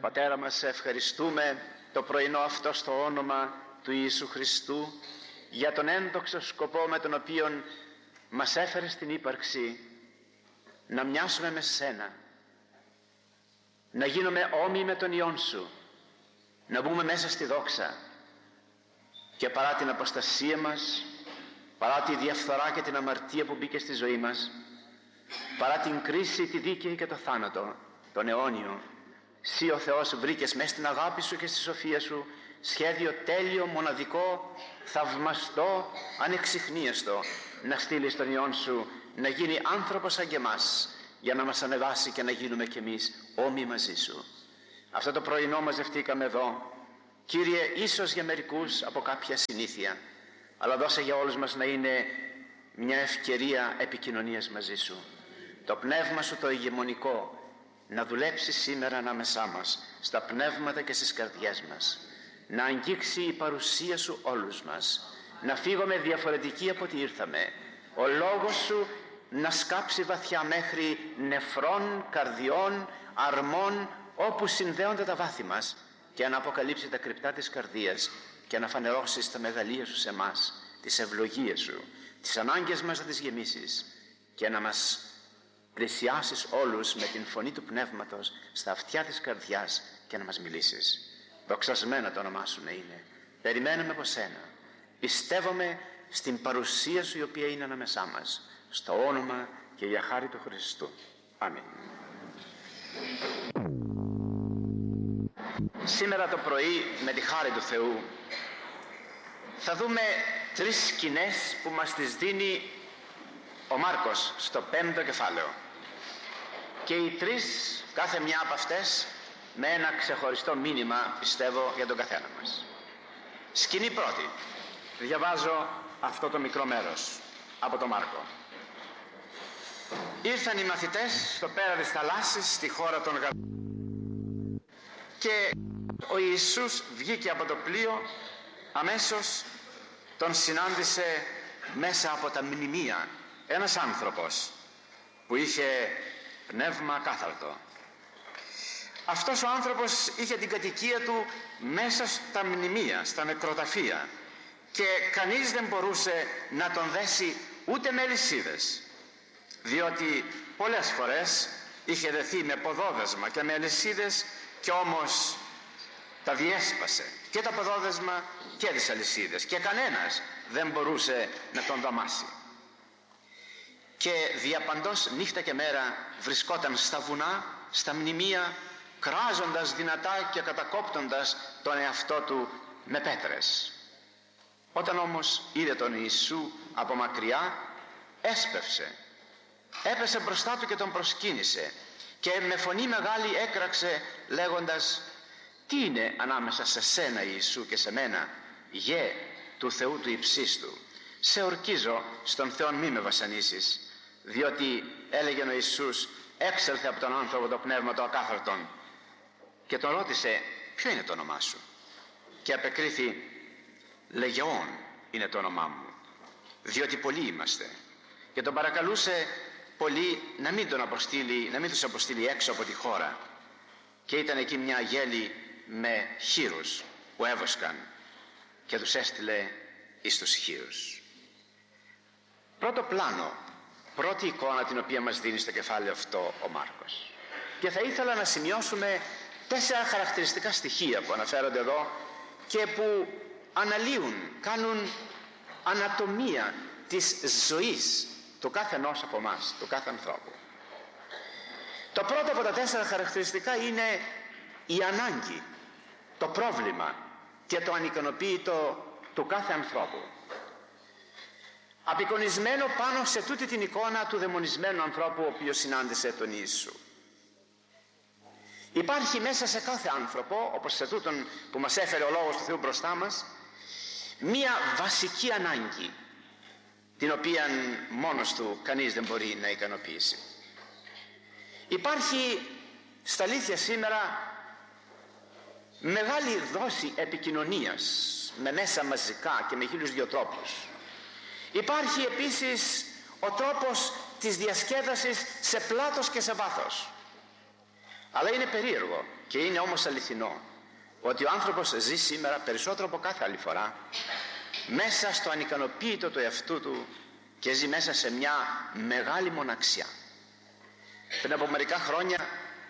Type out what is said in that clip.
Πατέρα μας, σε ευχαριστούμε το πρωινό αυτό στο όνομα του Ιησού Χριστού για τον ένδοξο σκοπό με τον οποίο μας έφερε στην ύπαρξη, να μοιάσουμε με Σένα, να γίνουμε όμοιοι με τον Υιόν Σου, να μπούμε μέσα στη δόξα. Και παρά την αποστασία μας, παρά τη διαφθορά και την αμαρτία που μπήκε στη ζωή μας, παρά την κρίση, τη δίκαιη και το θάνατο, τον αιώνιο, Συ ο Θεός βρήκες μέσα στην αγάπη Σου και στη σοφία Σου σχέδιο τέλειο, μοναδικό, θαυμαστό, ανεξιχνίαστο, να στείλεις τον Υιόν Σου να γίνει άνθρωπος σαν και εμάς, για να μας ανεβάσει και να γίνουμε κι εμείς όμοιοι μαζί Σου. Αυτό το πρωινό μαζευτήκαμε εδώ, Κύριε, ίσως για μερικούς από κάποια συνήθεια, αλλά δώσε για όλους μας να είναι μια ευκαιρία επικοινωνίας μαζί Σου. Το Πνεύμα Σου το ηγεμονικό να δουλέψει σήμερα ανάμεσά μας, στα πνεύματα και στις καρδιές μας, να αγγίξει η παρουσία Σου όλους μας, να φύγουμε διαφορετικοί από ό,τι ήρθαμε, ο Λόγος Σου να σκάψει βαθιά μέχρι νεφρών, καρδιών, αρμών, όπου συνδέονται τα βάθη μας, και να αποκαλύψει τα κρυπτά της καρδίας και να φανερώσεις τα μεγαλεία Σου σε εμάς, τις ευλογίες Σου, τις ανάγκες μας να τις γεμίσεις, και να μας πλησιάσεις όλους με την φωνή του Πνεύματος στα αυτιά της καρδιάς και να μας μιλήσεις. Δοξασμένα το όνομά Σου να είναι. Περιμένουμε από Σένα. Πιστεύουμε στην παρουσία Σου η οποία είναι ανάμεσά μας, στο όνομα και για χάρη του Χριστού. Αμήν. Σήμερα το πρωί, με τη χάρη του Θεού, θα δούμε τρεις σκηνές που μας τις δίνει ο Μάρκος στο 5ο κεφάλαιο, και οι τρεις, κάθε μια από αυτές με ένα ξεχωριστό μήνυμα, πιστεύω, για τον καθένα μας. Σκηνή πρώτη. Διαβάζω αυτό το μικρό μέρος από τον Μάρκο. Ήρθαν οι μαθητές στο πέρα της θαλάσσης, στη χώρα των Γαλιλαίων, και ο Ιησούς βγήκε από το πλοίο. Αμέσως τον συνάντησε μέσα από τα μνημεία ένας άνθρωπος που είχε πνεύμα ακάθαρτο. Αυτός ο άνθρωπος είχε την κατοικία του μέσα στα μνημεία, στα νεκροταφεία, και κανείς δεν μπορούσε να τον δέσει ούτε με αλυσίδες, διότι πολλές φορές είχε δεθεί με ποδόδεσμα και με αλυσίδες, και όμως τα διέσπασε και τα ποδόδεσμα και τις αλυσίδες, και κανένας δεν μπορούσε να τον δαμάσει. Και διαπαντός νύχτα και μέρα βρισκόταν στα βουνά, στα μνημεία, κράζοντας δυνατά και κατακόπτοντας τον εαυτό του με πέτρες. Όταν όμως είδε τον Ιησού από μακριά, έσπευσε, έπεσε μπροστά του και τον προσκύνησε, και με φωνή μεγάλη έκραξε λέγοντας: «Τι είναι ανάμεσα σε σένα, Ιησού, και σε μένα, γε του Θεού του υψίστου? Σε ορκίζω στον Θεό, μη με βασανίσεις». Διότι, έλεγε ο Ιησούς, έξελθε από τον άνθρωπο το πνεύμα το ακάθαρτον. Και τον ρώτησε: «Ποιο είναι το όνομά σου?» Και απεκρίθη: «Λεγεών είναι το όνομά μου, διότι πολλοί είμαστε». Και τον παρακαλούσε πολύ να μην τους αποστείλει έξω από τη χώρα. Και ήταν εκεί μια αγέλη με χοίρους που έβοσκαν, και τους έστειλε εις τους χοίρους. Πρώτο πλάνο, πρώτη εικόνα την οποία μας δίνει στο κεφάλαιο αυτό ο Μάρκος. Και θα ήθελα να σημειώσουμε 4 χαρακτηριστικά στοιχεία που αναφέρονται εδώ και που αναλύουν, κάνουν ανατομία της ζωής του κάθε ενός από εμάς, του κάθε ανθρώπου. Το πρώτο από τα 4 χαρακτηριστικά είναι η ανάγκη, το πρόβλημα και το ανικανοποίητο του κάθε ανθρώπου. Απεικονισμένο πάνω σε τούτη την εικόνα του δαιμονισμένου ανθρώπου, ο οποίος συνάντησε τον Ιησού. Υπάρχει μέσα σε κάθε άνθρωπο, όπως σε τούτον που μας έφερε ο Λόγος του Θεού μπροστά μας, μία βασική ανάγκη, την οποία μόνος του κανείς δεν μπορεί να ικανοποιήσει. Υπάρχει στα αλήθεια σήμερα μεγάλη δόση επικοινωνίας με μέσα μαζικά και με 1002 τρόπους. Υπάρχει επίσης ο τρόπος της διασκέδασης σε πλάτος και σε βάθος. Αλλά είναι περίεργο και είναι όμως αληθινό ότι ο άνθρωπος ζει σήμερα περισσότερο από κάθε άλλη φορά μέσα στο ανικανοποίητο του εαυτού του και ζει μέσα σε μια μεγάλη μοναξιά. Πριν από μερικά χρόνια